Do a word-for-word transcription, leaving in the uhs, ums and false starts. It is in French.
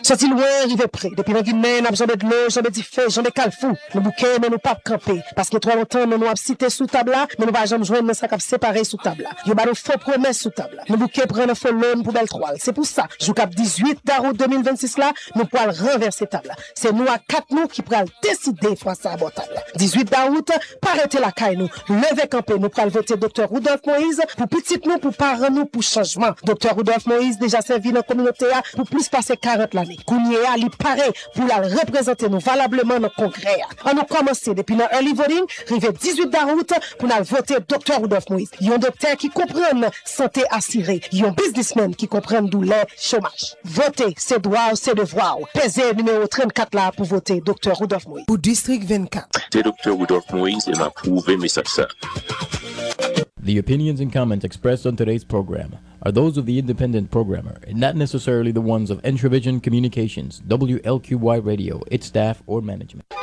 Sorti loin, arrivé près. Depuis la Guinée, nous avons de l'eau, j'en ai dit fait, j'en ai calfou. Nous bouquets, mais nous pas camper. Parce que trop longtemps, nous nous avons cité sous table là, mais nous pas jamais joindre ça cap séparé sous table là. Yo ba nous faux promesses sous table là. Nous bouquets prendre faux loan pour belle trois. C'est pour ça, jou cap dix-huit d'août deux mille vingt-six là, nous pourrons renverser table là. C'est nous à quatre nous qui pourrons décider fois ça à table là. dix-huit d'août, arrêter la caille nous. Lever camper, nous pourrons voter docteur Rudolph Moïse pour petit nous, pour parents nous, pour changement. docteur Rudolph Moïse déjà servi dans la communauté pour plus passer quarante l'année. Kounye a li pare pour la représenter nous valablement dans le congrès. On nous commencer depuis notre early voting, rive dix-huit d'août pour nous voter docteur Rudolph Moïse. Yon docteur qui comprennent santé assurée. Yon businessmen qui comprennent douleur chômage. Voter, c'est droit, c'est devoir. Pesez numéro trente-quatre là pour voter docteur Rudolph Moïse. Pour district vingt-quatre. C'est docteur Rudolph Moïse et m'a prouvé mais ça ça. The opinions and comments expressed on today's program are those of the independent programmer and not necessarily the ones of Entravision Communications, W L Q Y Radio, its staff, or management.